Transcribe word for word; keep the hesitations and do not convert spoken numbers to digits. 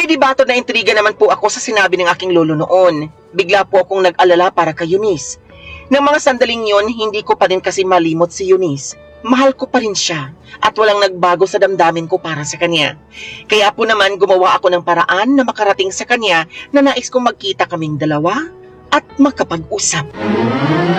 May dibato na intriga naman po ako sa sinabi ng aking lolo noon. Bigla po akong nag-alala para kay Eunice. Nang mga sandaling yon, hindi ko pa rin kasi malimot si Eunice. Mahal ko pa rin siya at walang nagbago sa damdamin ko para sa kanya. Kaya po naman gumawa ako ng paraan na makarating sa kanya na nais kong magkita kaming dalawa at makapag-usap.